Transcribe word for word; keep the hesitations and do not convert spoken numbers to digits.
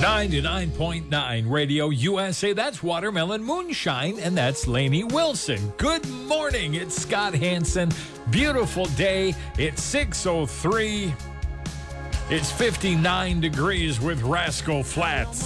ninety-nine point nine Radio U S A. That's Watermelon Moonshine, and that's Lainey Wilson. Good morning. It's Scott Hansen. Beautiful day. It's six oh three. It's fifty-nine degrees with Rascal Flatts.